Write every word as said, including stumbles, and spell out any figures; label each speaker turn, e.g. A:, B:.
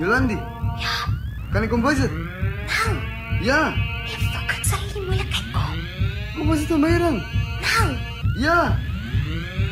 A: Yolandi.
B: Ja.
A: Kan ik kombuizen?
B: Nou.
A: Ja.
B: En fuck, ek sal nie moeilikheid kom.
A: Kom ons het 'n meiding.
B: Nou.
A: Ja.